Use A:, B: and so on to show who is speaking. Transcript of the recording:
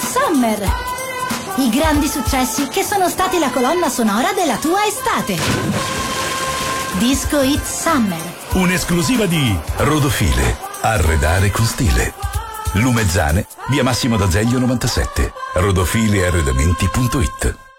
A: Summer. I grandi successi che sono stati la colonna sonora della tua estate. Disco Hit Summer.
B: Un'esclusiva di Rodofile. Arredare con stile. Lumezzane, via Massimo d'Azeglio 97. rodofilearredamenti.it.